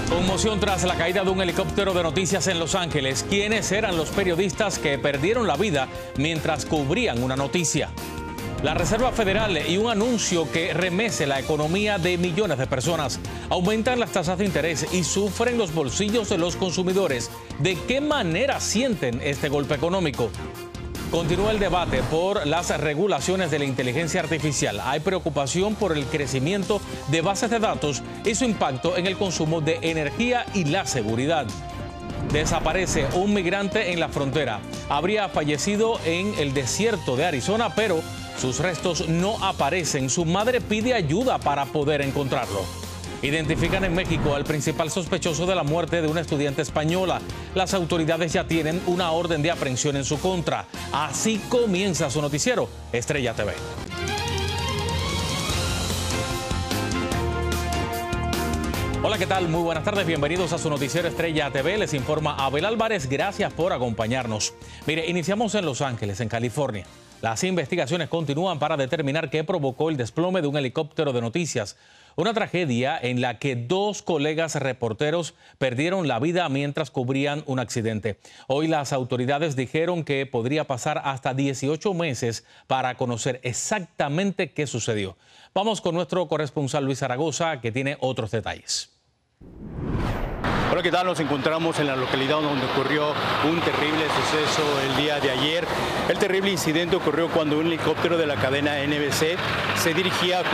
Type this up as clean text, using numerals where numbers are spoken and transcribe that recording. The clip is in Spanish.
Conmoción tras la caída de un helicóptero de noticias en Los Ángeles. ¿Quiénes eran los periodistas que perdieron la vida mientras cubrían una noticia? La Reserva Federal y un anuncio que remece la economía de millones de personas. Aumentan las tasas de interés y sufren los bolsillos de los consumidores. ¿De qué manera sienten este golpe económico? Continúa el debate por las regulaciones de la inteligencia artificial. Hay preocupación por el crecimiento de bases de datos y su impacto en el consumo de energía y la seguridad. Desaparece un migrante en la frontera. Habría fallecido en el desierto de Arizona, pero sus restos no aparecen. Su madre pide ayuda para poder encontrarlo. Identifican en México al principal sospechoso de la muerte de una estudiante española. Las autoridades ya tienen una orden de aprehensión en su contra. Así comienza su noticiero, Estrella TV. Hola, ¿qué tal? Muy buenas tardes, bienvenidos a su noticiero Estrella TV. Les informa Abel Álvarez, gracias por acompañarnos. Mire, iniciamos en Los Ángeles, en California. Las investigaciones continúan para determinar qué provocó el desplome de un helicóptero de noticias. Una tragedia en la que dos colegas reporteros perdieron la vida mientras cubrían un accidente. Hoy las autoridades dijeron que podría pasar hasta 18 meses para conocer exactamente qué sucedió. Vamos con nuestro corresponsal Luis Zaragoza, que tiene otros detalles. Hola, ¿qué tal? Nos encontramos en la localidad donde ocurrió un terrible suceso el día de ayer. El terrible incidente ocurrió cuando un helicóptero de la cadena NBC se dirigía